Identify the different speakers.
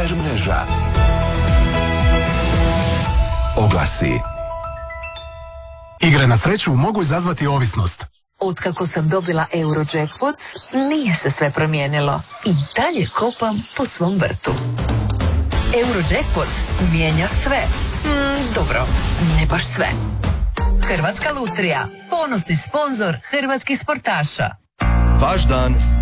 Speaker 1: HR mreža. Oglasi.
Speaker 2: Igre na sreću mogu izazvati ovisnost.
Speaker 3: Otkako sam dobila Eurojackpot, nije se sve promijenilo. I dalje kopam po svom vrtu. Eurojackpot mijenja sve. Dobro, ne baš sve. Hrvatska lutrija, ponosni sponzor hrvatskih sportaša.
Speaker 4: Vaš dan